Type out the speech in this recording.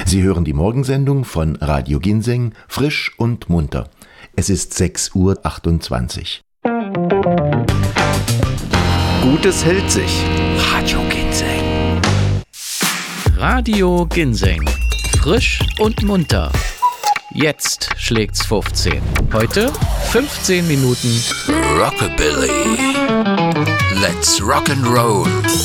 Sie hören die Morgensendung von Radio Ginseng, frisch und munter. Es ist 6:28 Uhr. Gutes hält sich. Radio Ginseng. Radio Ginseng. Frisch und munter. Jetzt schlägt's 15. Heute 15 Minuten Rockabilly. Let's rock and roll.